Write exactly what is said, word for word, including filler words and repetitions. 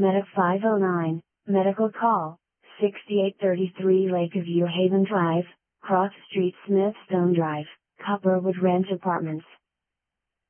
Medic five oh nine, medical call, sixty-eight thirty-three Lakeview Haven Drive, Cross Street Smithstone Drive, Copperwood Ranch Apartments.